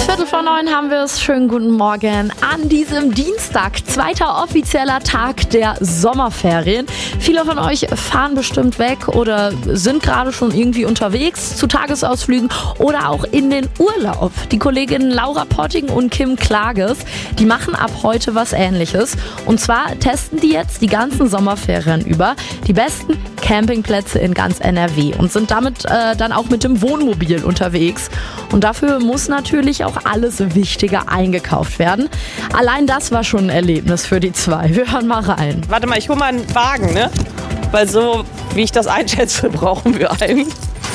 8:15 haben wir es. Schönen guten Morgen an diesem Dienstag, zweiter offizieller Tag der Sommerferien. Viele von euch fahren bestimmt weg oder sind gerade schon irgendwie unterwegs zu Tagesausflügen oder auch in den Urlaub. Die Kolleginnen Laura Potting und Kim Klages, die machen ab heute was Ähnliches. Und zwar testen die jetzt die ganzen Sommerferien über die besten Campingplätze in ganz NRW und sind damit dann auch mit dem Wohnmobil unterwegs. Und dafür muss natürlich auch alles Wichtige eingekauft werden. Allein das war schon ein Erlebnis für die zwei. Wir hören mal rein. Warte mal, ich hole mal einen Wagen, ne? Weil so, wie ich das einschätze, brauchen wir einen.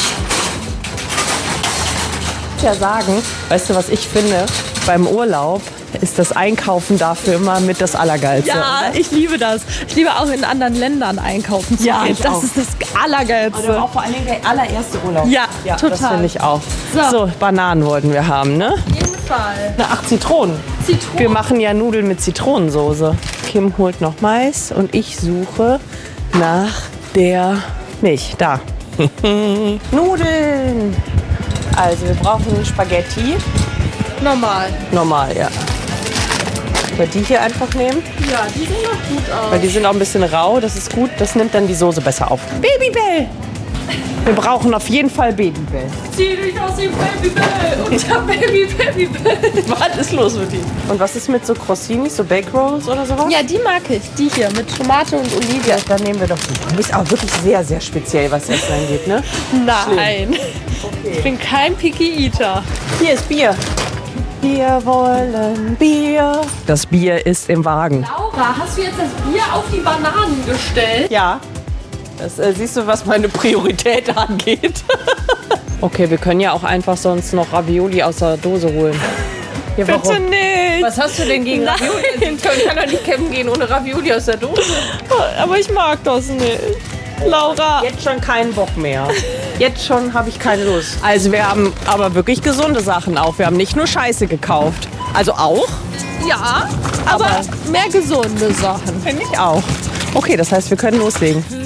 Ich ja sagen, weißt du, was ich finde? Beim Urlaub ist das Einkaufen dafür immer mit das Allergeilste. Ja, ich liebe das. Ich liebe auch in anderen Ländern einkaufen zu Ja, gehen. ich Das auch. ist das Allergeilste. Also auch vor allen Dingen der allererste Urlaub. Ja, total. Das finde ich auch. So. So, Bananen wollten wir haben, ne? Auf jeden Fall. Ach, Zitronen. Zitronen. Wir machen ja Nudeln mit Zitronensoße. Kim holt noch Mais und ich suche nach der Milch. Da. Nudeln. Also wir brauchen Spaghetti. Normal. Normal, ja. Wir die hier einfach nehmen, Ja, die sehen doch gut aus. weil die sind auch ein bisschen rau. Das ist gut. Das nimmt dann die Soße besser auf. Babybell. Wir brauchen auf jeden Fall Babybell. Zieh dich aus dem Babybell. Unser Babybell. Was ist los mit ihm? Und was ist mit so Crossinis, so Bake Rolls oder sowas? Ja, die mag ich. Die hier mit Tomate und Olivia. Dann nehmen wir doch die. Du bist auch wirklich sehr, sehr speziell, was das angeht, ne? Nein. Ich bin kein Picky Eater. Hier ist Bier. Wir wollen Bier. Das Bier ist im Wagen. Laura, hast du jetzt das Bier auf die Bananen gestellt? Ja. Das siehst du, was meine Priorität angeht. Okay, wir können ja auch einfach sonst noch Ravioli aus der Dose holen. Ja, Bitte nicht. Was hast du denn gegen Ravioli? Ich kann doch nicht campen gehen ohne Ravioli aus der Dose. Aber ich mag das nicht. Laura. Jetzt schon keinen Bock mehr. Jetzt schon habe ich keine Lust. Also wir haben aber wirklich gesunde Sachen auch. Wir haben nicht nur Scheiße gekauft. Also auch? Ja, aber mehr gesunde Sachen. Finde ich auch. Okay, das heißt, wir können loslegen.